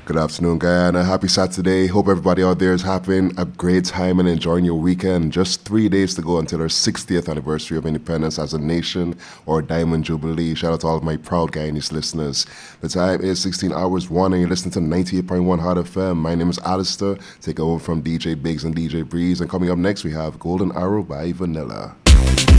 Good afternoon, Guyana. Happy Saturday. Hope everybody out there is having a great time and enjoying your weekend. Just 3 days to go until our 60th anniversary of independence as a nation, or Diamond Jubilee. Shout out to all of my proud Guyanese listeners. The time is 16 hours 1 and you're listening to 98.1 Hot FM. My name is Alistair. Take over from DJ Biggs and DJ Breeze. And coming up next, we have Golden Arrow by Vanilla.